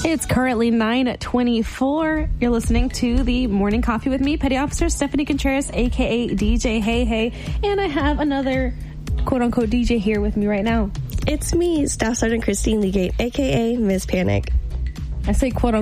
It's currently 9:24. You're listening to the Morning Coffee with me, Petty Officer Stephanie Contreras, a.k.a. DJ Hey Hey. And I have another quote-unquote DJ here with me right now. It's me, Staff Sergeant Christine Legate, a.k.a. Miss Panic. I say quote-unquote